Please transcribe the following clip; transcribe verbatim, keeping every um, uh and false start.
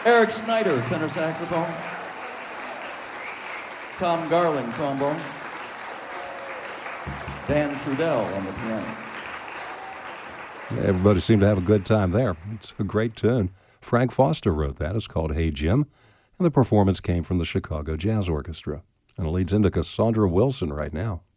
Eric Snyder, tenor saxophone. Tom Garland, trombone. Dan Trudell on the piano. Everybody seemed to have a good time there. It's a great tune. Frank Foster wrote that. It's called Hey Jim. And the performance came from the Chicago Jazz Orchestra. And it leads into Cassandra Wilson right now.